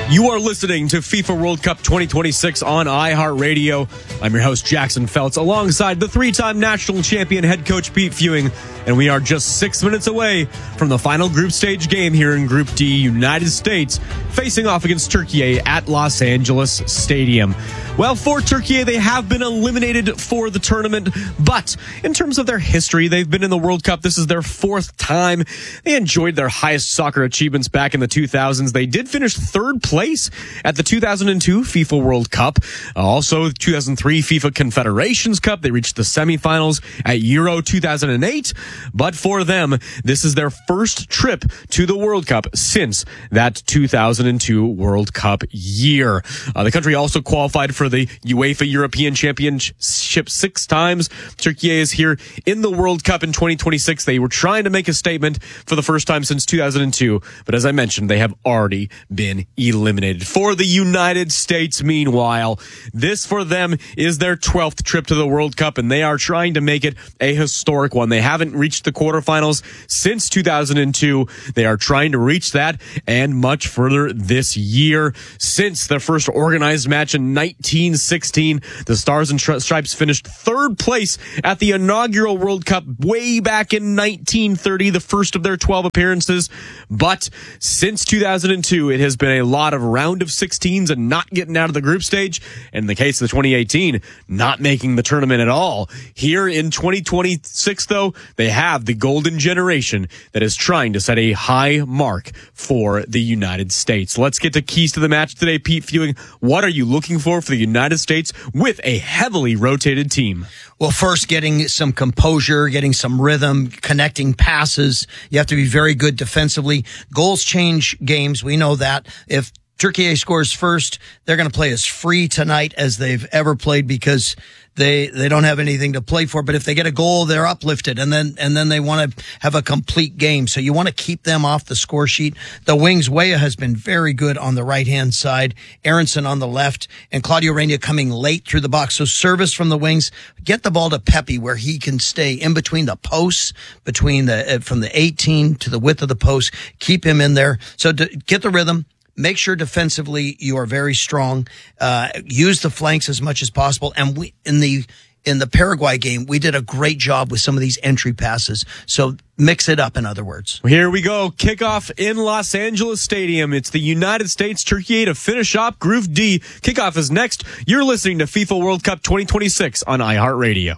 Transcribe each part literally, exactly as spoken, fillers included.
You are listening to FIFA World Cup twenty twenty-six on iHeartRadio. I'm your host, Jackson Feltz, alongside the three-time national champion head coach Pete Fewing, and we are just six minutes away from the final group stage game here in Group D, United States, facing off against Turkey at Los Angeles Stadium. Well, for Turkey, they have been eliminated for the tournament, but in terms of their history, they've been in the World Cup. This is their fourth time. They enjoyed their highest soccer achievements back in the two thousands. They did finish third place at the two thousand two FIFA World Cup. Uh, also, two thousand three FIFA Confederations Cup. They reached the semifinals at Euro two thousand eight. But for them, this is their first trip to the World Cup since that two thousand two World Cup year. Uh, the country also qualified for the UEFA European Championship six times. Turkey is here in the World Cup in twenty twenty-six. They were trying to make a statement for the first time since two thousand two, but as I mentioned, they have already been eliminated. For the United States, meanwhile, this for them is their twelfth trip to the World Cup, and they are trying to make it a historic one. They haven't reached the quarterfinals since two thousand two. They are trying to reach that and much further this year. Since their first organized match in nineteen sixteen, the Stars and Stripes finished third place at the inaugural World Cup way back in nineteen thirty, the first of their twelve appearances. But since two thousand two, it has been a lot of round of sixteens and not getting out of the group stage. In the case of the twenty eighteen, not making the tournament at all. Here in twenty twenty-six, though, they have the golden generation that is trying to set a high mark for the United States. Let's get to keys to the match today. Pete Fewing, what are you looking for for the United States with a heavily rotated team? Well, first, getting some composure, getting some rhythm, connecting passes. You have to be very good defensively. Goals change games. We know that. If Turkey scores first, they're going to play as free tonight as they've ever played because they they don't have anything to play for. But if they get a goal, they're uplifted, and then and then they want to have a complete game. So you want to keep them off the score sheet. The wings, Weah has been very good on the right-hand side, Aronson on the left, and Claudio Reyna coming late through the box. So service from the wings, get the ball to Pepe where he can stay in between the posts, between the uh, from the eighteen to the width of the post. Keep him in there. So to get the rhythm. Make sure defensively you are very strong. Uh, use the flanks as much as possible. And we, in the, in the Paraguay game, we did a great job with some of these entry passes. So mix it up, in other words. Here we go. Kickoff in Los Angeles Stadium. It's the United States, Turkey to finish up Group D. Kickoff is next. You're listening to FIFA World Cup twenty twenty-six on iHeartRadio.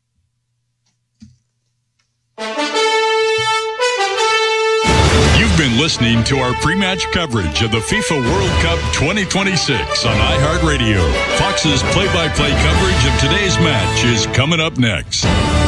You've been listening to our pre-match coverage of the FIFA World Cup twenty twenty-six on iHeartRadio. Fox's play-by-play coverage of today's match is coming up next.